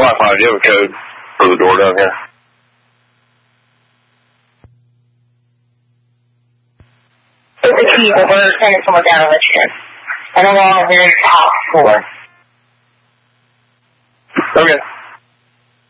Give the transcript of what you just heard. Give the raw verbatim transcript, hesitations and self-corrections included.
Wi-Fi, do you have a code for the door down here? It's a key, but we're sending someone down to Michigan. And along the very top floor. Okay.